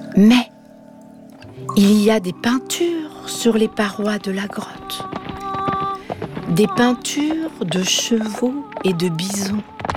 Mais il y a des peintures sur les parois de la grotte. Des peintures de chevaux et de bisons.